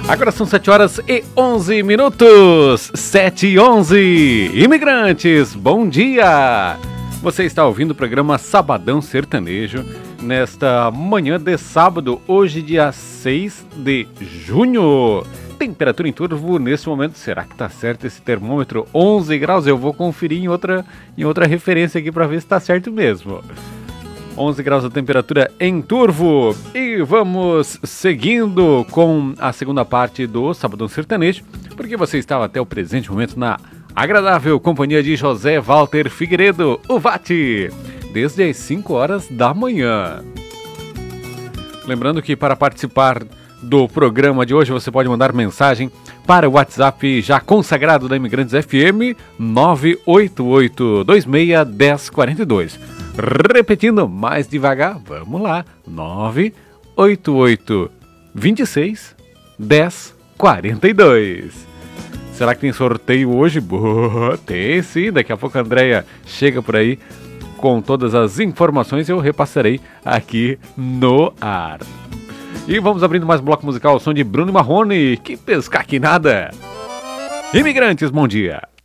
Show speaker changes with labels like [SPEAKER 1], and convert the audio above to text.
[SPEAKER 1] Agora são 7 horas e 11 minutos, 7 e 11. Imigrantes, bom dia! Você está ouvindo o programa Sabadão Sertanejo nesta manhã de sábado, hoje dia 6 de junho. Temperatura em Turvo nesse momento, será que tá certo esse termômetro? 11 graus, eu vou conferir em outra referência aqui para ver se tá certo mesmo. 11 graus a temperatura em Turvo. E vamos seguindo com a segunda parte do Sabadão Sertanejo, porque você estava até o presente momento na agradável companhia de José Walter Figueiredo, o Vati, desde as 5 horas da manhã. Lembrando que para participar do programa de hoje você pode mandar mensagem para o WhatsApp já consagrado da Imigrantes FM 988261042. Repetindo mais devagar, vamos lá, 988261042. Será que tem sorteio hoje? Boa, tem sim, daqui a pouco a Andréia chega por aí com todas as informações e eu repassarei aqui no ar. E vamos abrindo mais um bloco musical, o som de Bruno Marrone, que pescar que nada. Imigrantes, bom dia.